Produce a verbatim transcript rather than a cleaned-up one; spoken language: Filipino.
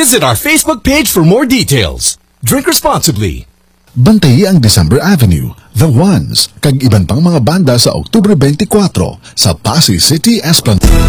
Visit our Facebook page for more details. Drink responsibly. Bantayi ang December Avenue, The Ones, kag iban pang mga banda sa Oktubre twenty-four sa Pasay City, Esplanade.